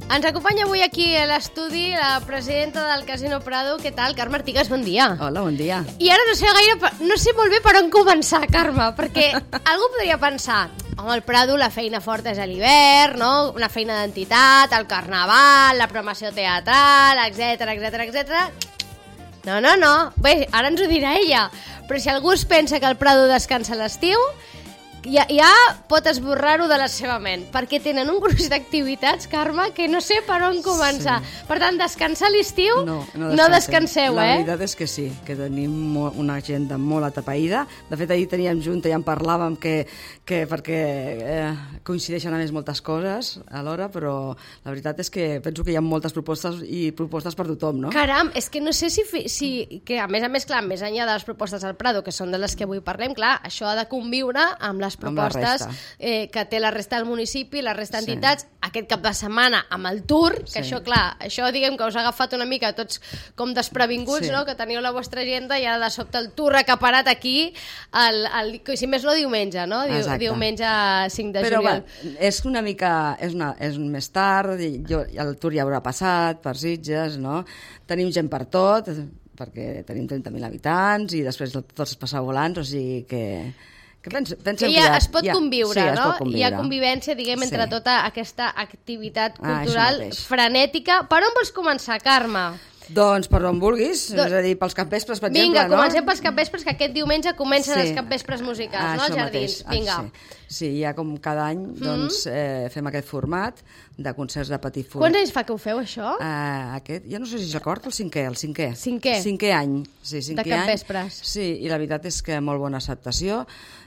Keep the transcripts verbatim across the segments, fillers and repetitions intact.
Ens acompanya avui aquí a l'estudi la presidenta del Casino Prado. Què tal? Carme Artigas, bon dia. Hola, bon dia. I ara no sé gaire, no sé molt bé per on començar, Carme, perquè algú podria pensar, home, el Prado la feina forta és a l'hivern, no? Una feina d'entitat, el carnaval, la programació teatral, etcètera, etcètera, etcètera. No, no, no. Bé, ara ens ho dirà ella. Però si algú es pensa que el Prado descansa a l'estiu, Ja, ja pot esborrar-ho de la seva ment, perquè tenen un gruix d'activitats, Carme, que no sé per on començar. Sí. Per tant, descansar a l'estiu no, no, no descanseu, la eh? La veritat és que sí, que tenim molt, una agenda molt atapeïda. De fet, ahir teníem junta i en parlàvem que, que perquè eh, coincideixen a més moltes coses alhora, però la veritat és que penso que hi ha moltes propostes i propostes per tothom, no? Caram, és que no sé si... si que a més a més, clar, més enllà de les propostes del Prado, que són de les que avui parlem, clar, això ha de conviure amb les propostes eh, que té la resta del municipi, la resta d'entitats, sí. Aquest cap de setmana amb el tour, que sí. Això, clar, això diguem que us ha agafat una mica tots com desprevinguts, sí. No? Que teniu la vostra agenda i ara de sobte el tour acaparat aquí, el, el, si més no diumenge, no? Diu, diumenge cinc de Però, juliol. Però és una mica, és, una, és més tard, jo, el tour ja haurà passat per Sitges, no? Tenim gent per tot, perquè tenim trenta mil habitants i després tots passar volant, o sigui que... Que, pens, que ja, que ja es pot ja, conviure, sí, no? Es pot conviure. Hi ha convivència, diguem, entre sí. Tota aquesta activitat cultural ah, frenètica. Per on vols començar, Carme? Doncs per on vulguis, Do... és a dir, pels capvespres, per Vinga, exemple, no? Vinga, comencem pels capvespres, que aquest diumenge comencen sí. Els capvespres musicals, ah, no? Els jardins, mateix. vinga. Ah, sí. sí, ja com cada any doncs, mm. eh, fem aquest format de concerts de petit format. Quants anys fa que ho feu, això? Uh, aquest, ja no sé si record, el cinquè, el cinquè. Cinquè? Cinquè any. Sí, cinquè de capvespres. Any. Sí, i la veritat és que molt bona acceptació.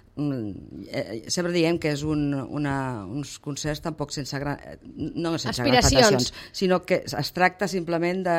Sempre diem que és un, una, uns concerts tampoc sense, gran, no sense aspiracions, sinó que es tracta simplement de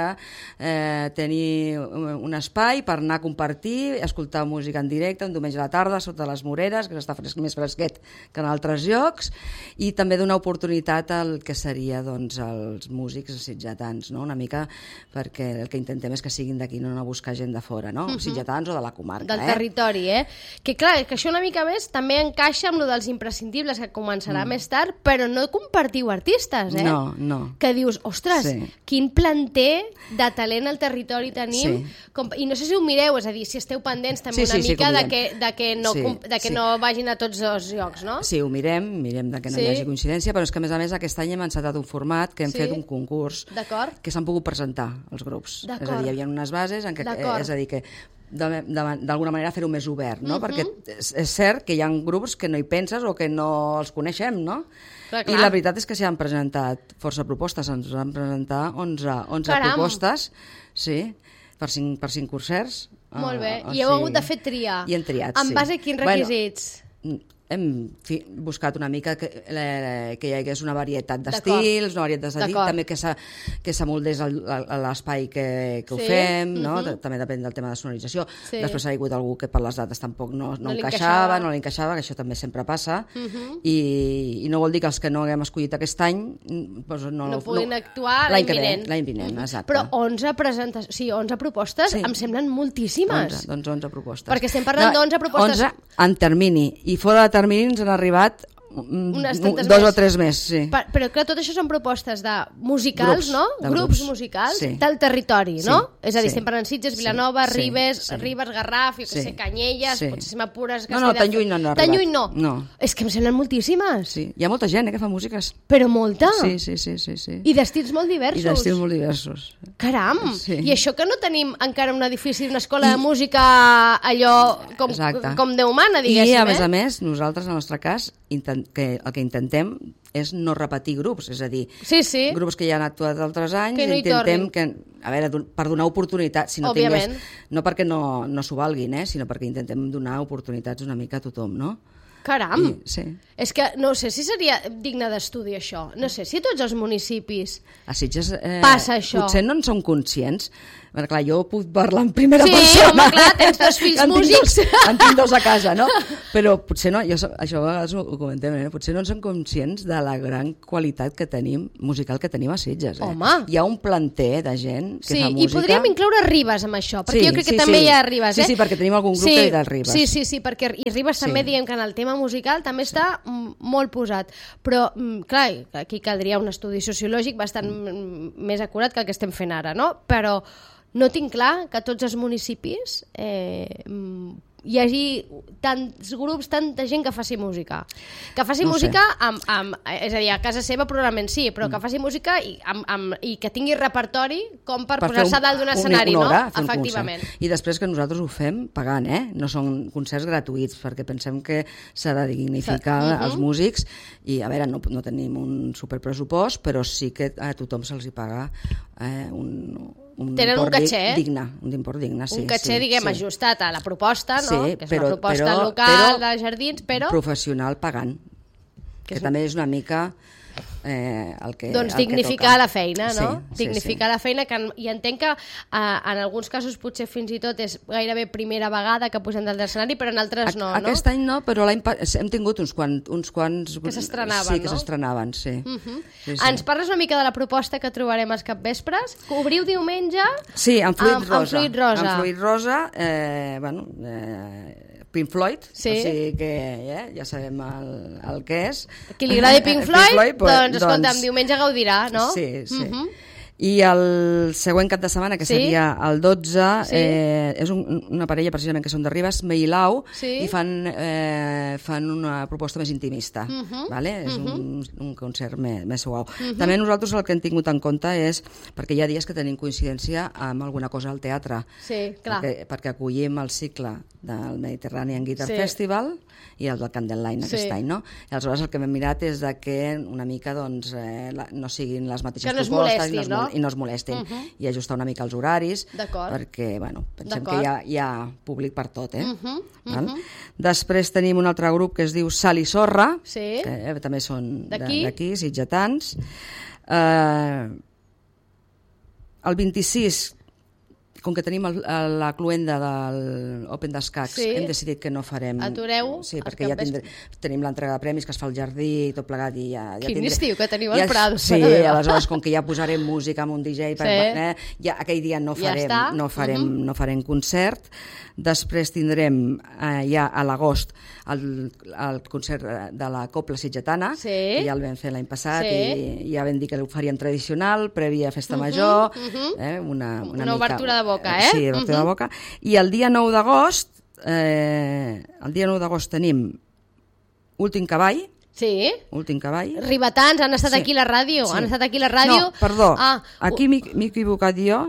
eh, tenir un espai per anar a compartir, escoltar música en directe un diumenge a la tarda sota les Moreres, que està fresc, més fresquet que en altres llocs, i també donar oportunitat al que seria doncs, els músics sitgetans, no? Una mica perquè el que intentem és que siguin d'aquí, no anar a buscar gent de fora, no? Uh-huh. Sitgetans o de la comarca. Del eh? territori, eh? Que clar, que això una mica més també encaixa amb lo dels imprescindibles, que començarà mm. més tard, però no compartiu artistes, eh? No, no. Que dius, ostres, sí. Quin planter de talent al territori tenim, sí. com, i no sé si ho mireu, és a dir, si esteu pendents també sí, una sí, mica sí, de que, de que, no, sí, de que sí. no vagin a tots els llocs, no? Sí, ho mirem, mirem de que no sí. hi hagi coincidència, però és que a més a més aquest any hem encetat un format que hem sí. fet un concurs que s'han pogut presentar els grups. És a dir, hi havia unes bases en què, és a dir, que d'alguna manera fer-ho més obert, no? Uh-huh. Perquè és, és cert que hi ha grups que no hi penses o que no els coneixem, no? Clar, clar. I la veritat és que s'hi han presentat força propostes, ens van presentar onze, onze propostes, sí, per cinc, per cinc concerts. Molt bé, uh, i heu sigui, hagut de fer triar. I hem triat, en sí. En base a quins requisits? Bueno, hem fi, buscat una mica que, le, que hi hagués una varietat d'estils, una varietat d'estils, també que, que s'amoldés l'espai que, que sí. Ho fem, no? Uh-huh. També depèn del tema de sonorització. Sí. Després ha hagut algú que per les dates tampoc no, no, no encaixava, no l'encaixava, que això també sempre passa, uh-huh. I, i no vol dir que els que no haguem escollit aquest any doncs no, no puguin no, actuar l'any vinent. L'any vinent, uh-huh. Exacte. Però onze presentacions, sí, onze propostes, sí. Em semblen moltíssimes. onze, doncs onze propostes. Perquè estem parlant no, d'onze propostes... onze en termini, i fora de termini ens han arribat Unes dos més. o tres més, sí. Per, però clar, tot això són propostes de musicals, grups, no? De grups, grups musicals sí. Del territori, no? Sí, és a dir, sí. Estem parlant Sitges, Vilanova, sí, Ribes, sí. Ribes, Garraf, jo que sí. sé, Canyelles, sí. potser si m'apures... No, no, tan lluny no han arribat. Tan lluny no. no. És que em semblen moltíssimes. Sí. Hi ha molta gent eh, que fa músiques. Però molta? Sí, sí, sí. sí, sí. I d'estils molt diversos. I d'estils molt diversos. Caram! Sí. I això que no tenim encara un edifici, una escola I... de música allò com, com Déu mana, diguéssim. I a més eh? a més, nosaltres, en el nostre cas, intent, que el que intentem és no repetir grups, és a dir, sí, sí. grups que ja han actuat altres anys, que no intentem que, a veure, per donar oportunitats, si no Òbviament. tingués, no perquè no, no s'ho valguin, eh, sinó perquè intentem donar oportunitats una mica a tothom, no? Caram! I, sí. És que no sé si seria digne d'estudi això. No sé si tots els municipis a Sitges eh, passa això. Potser no en som conscients. Perquè, clar, jo puc parlar en primera sí, persona. Sí, home, clar, tens dos fills en músics. Tinc dos, en tinc dos a casa, no? Però potser no, jo, això a vegades ho, ho comentem, eh? Potser no en som conscients de la gran qualitat que tenim, musical que tenim a Sitges. Eh? Home! Hi ha un planter de gent que sí, fa música. I podríem incloure Ribes amb això, perquè sí, jo crec que sí, també sí. hi ha Ribes. Eh? Sí, sí, perquè tenim algun grup sí, que és del Ribes. Sí, sí, sí, perquè i Ribes sí. també diem que en el tema tema musical també està mm, molt posat. Però, mm, clar, aquí caldria un estudi sociològic bastant mm, més acurat que el que estem fent ara, no? Però no tinc clar que a tots els municipis eh, hi hagi tants grups, tanta gent que faci música. Que faci no música, amb, amb, és a dir, a casa seva probablement sí, però que faci música i, amb, amb, i que tingui repertori com per, per posar-se dalt d'un escenari, no? Efectivament. I després que nosaltres ho fem pagant, eh? No són concerts gratuïts, perquè pensem que s'ha de dignificar uh -huh. els músics i, a veure, no, no tenim un superpressupost, però sí que a tothom se'ls hi paga eh, un... un tenen un caché digne, un import digne, sí. Un caché, sí, diguem, sí. ajustat a la proposta, no? Sí, que és però, una proposta però, local però, de jardins, però... professional pagant, que, que és... també és una mica... Eh, el que, doncs el dignificar que la feina, no? Sí, dignificar sí, sí. la feina, que en, i entenc que eh, en alguns casos potser fins i tot és gairebé primera vegada que posem dalt l'escenari, però en altres no, a, no? Aquest any no, però l'any hem tingut uns quants... Uns quants que s'estrenaven, sí, que no? s'estrenaven, sí. Uh -huh. sí, sí. Ens parles una mica de la proposta que trobarem als capvespres? Obriu diumenge sí, amb Fluid amb, Rosa. amb Fluid Rosa. Amb Fluid Rosa, eh, bueno... Eh, Pink Floyd, sí. o sigui que eh, ja sabem el, el que és. A qui li agradi Pink Floyd, Pink Floyd pues, doncs, escolta, doncs, diumenge gaudirà, no? Sí, sí. Uh -huh. I el següent cap de setmana, que sí? seria el dotze, sí? eh, és un, una parella precisament que són de Ribes, Meilau, sí? i fan, eh, fan una proposta més intimista. Uh -huh. Vale? És uh -huh. un, un concert més, més suau. Uh -huh. També nosaltres el que hem tingut en compte és, perquè hi ha dies que tenim coincidència amb alguna cosa al teatre, sí, clar. Perquè, perquè acollim el cicle del Mediterranean Guitar sí. Festival i el del Candleline sí. aquest any, no? I aleshores el que hem mirat és de que una mica doncs, eh, la, no siguin les mateixes que no propostes molestin, i, no es, no? i no es molestin, uh -huh. i ajustar una mica els horaris, perquè bueno, pensem que hi ha, hi ha públic per tot. Eh? Uh -huh. Uh -huh. Després tenim un altre grup que es diu Sal i Sorra, sí. que eh, també són d'aquí, sitgetans. Eh, el vint-i-sis, com que tenim el, la cluenda del Open d'Escacs, sí. hem decidit que no farem... Atureu? Sí, perquè ja tindré, tenim l'entrega de premis que es fa al jardí i tot plegat i ja... ja Quin tindré, estiu que teniu al ja, Prado. Sí, aleshores, com que ja posarem música amb un D J, per, sí. eh, ja aquell dia no farem, ja no farem, uh -huh. no farem concert. Després tindrem eh, ja a l'agost el, el concert de la Copla Sitgetana, sí. que ja el vam fer l'any passat sí. i ja vam dir que ho faríem tradicional, prèvia Festa uh -huh, Major, uh -huh. eh, una, una, una obertura de boca, eh? Sí, obertura uh -huh. de boca. I el dia nou d'agost, eh, el dia nou d'agost tenim Últim Cavall. Sí. Últim Cavall. Ribetans, han estat sí. aquí a la ràdio, sí. han estat aquí a la ràdio. No, perdó, ah, aquí m'he equivocat jo.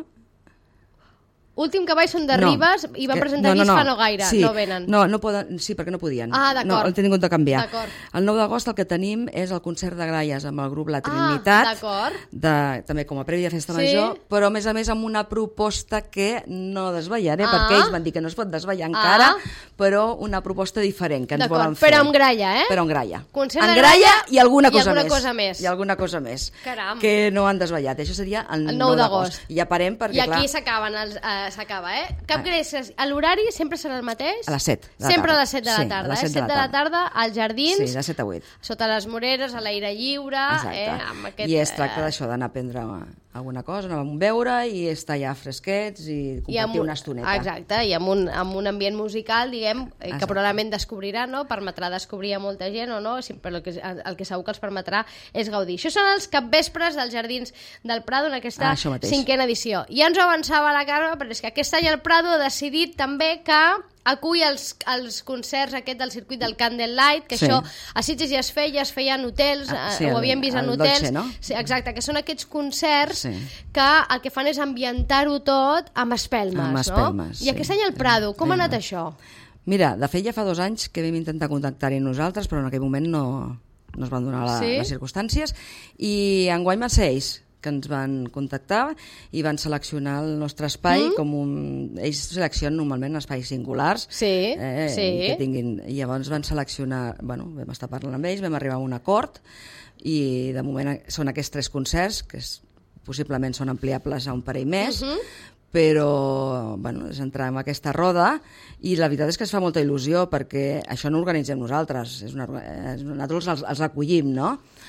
Últim Cavall són de no, Ribes i van presentar no, no, disc no. fa no gaire, sí, no venen. No, no poden, sí, perquè no podien. Ah, d'acord. No, el tenim hagut de canviar. El nou d'agost el que tenim és el concert de gralles amb el grup La Trinitat, ah, de, també com a prèvia Festa sí. Major, però a més a més amb una proposta que no desvetllaré, ah. perquè ells van dir que no es pot desvetllar encara, ah. però una proposta diferent que ens volen fer. Però amb gralla, eh? Però amb gralla. Concert amb de gralla, gralla i alguna, i cosa, alguna més. cosa més. I alguna cosa més. Caram. Que no han desvetllat. Això seria el, el nou d'agost. I ja parem perquè, I aquí clar... s'acaben, uh, s'acaba, eh? Cap gràcies. L'horari sempre serà el mateix? A les set. Sempre a les set de la sí, tarda, eh? set set de la tarda, als jardins. Sí, de set a vuit. Sota les moreres, a l'aire lliure. Eh? Amb aquest, I es tracta d'això, d'anar a prendre alguna cosa, anar a un beure i estar ja fresquets i compartir I amb, una estoneta. Exacte, i amb un, amb un ambient musical, diguem, que exacte. Probablement descobrirà, no? Permetrà descobrir a molta gent o no, però el que, el que segur que els permetrà és gaudir. Això són els capvespres dels Jardins del Prado en aquesta ah, cinquena edició. Ja ens ho avançava la Carme, però és que aquest any el Prado ha decidit també que acull els, els concerts aquest del circuit del Candlelight, que sí. Això a Sitges ja es feia, es feia en hotels, ah, sí, ho havíem vist en hotels. Dolce, no? Sí, exacte, que són aquests concerts sí. que el que fan és ambientar-ho tot amb espelmes, amb espelmes no? I aquest any el Prado, com sí. ha anat això? Mira, de fet ja fa dos anys que vam intentar contactar-hi nosaltres, però en aquell moment no, no es van donar la, sí? les circumstàncies, i enguany van ser ells que ens van contactar i van seleccionar el nostre espai mm. com un... Ells seleccionen normalment espais singulars sí, eh, sí. que tinguin... I llavors van seleccionar... Bueno, vam estar parlant amb ells, vam arribar a un acord i de moment són aquests tres concerts que és, possiblement són ampliables a un parell més, uh -huh. però bueno, és entrar en aquesta roda i la veritat és que es fa molta il·lusió perquè això no ho organitzem nosaltres, és una, és, nosaltres els, els acollim, no?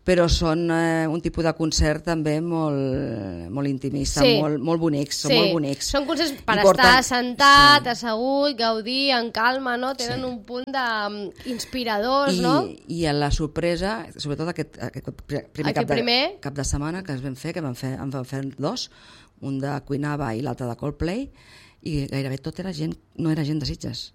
però són eh, un tipus de concert també molt, molt intimista, Sí. molt, molt bonics, són Sí, molt bonics. són concerts per I estar porten- sentat, sí. assegut, gaudir, en calma, no? Tenen Sí. un punt de, um, inspiradors, I, no? I a la sorpresa, sobretot aquest, aquest primer, Aquest cap, de, primer. cap de setmana que es vam fer, que vam fer, en vam fer dos, un de Cuinava i l'altre de Coldplay, i gairebé tot era gent, no era gent de Sitges.